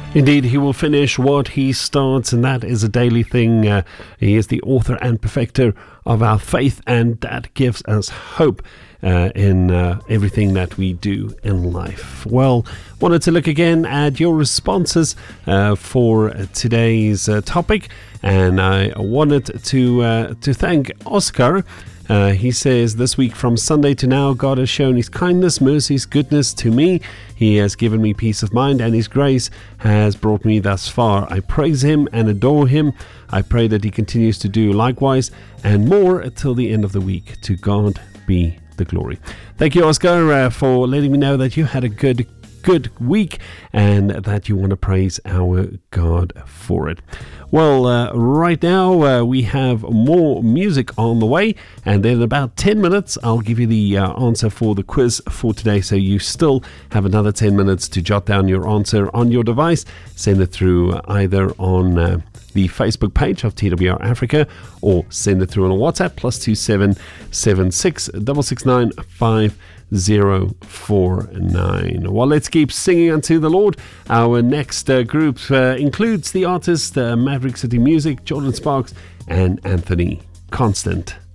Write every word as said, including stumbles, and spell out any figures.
Indeed, he will finish what he starts, and that is a daily thing. Uh, he is the author and perfecter of our faith, and that gives us hope uh, in uh, everything that we do in life. Well, wanted to look again at your responses uh, for today's uh, topic, and I wanted to uh, to thank Oscar. Uh, he says, this week from Sunday to now, God has shown his kindness, mercies, goodness to me. He has given me peace of mind, and his grace has brought me thus far. I praise him and adore him. I pray that he continues to do likewise and more until the end of the week. To God be the glory. Thank you, Oscar, uh, for letting me know that you had a good good week and that you want to praise our God for it. Well, uh, right now uh, we have more music on the way, and then in about ten minutes I'll give you the uh, answer for the quiz for today, so you still have another ten minutes to jot down your answer on your device. Send it through either on uh, the Facebook page of T W R Africa, or send it through on a WhatsApp, plus two seven seven six six six nine five zero four nine. Well, let's keep singing unto the Lord. Our next uh, group uh, includes the artist uh, Maverick City Music, Jordan Sparks, and Anthony Constant.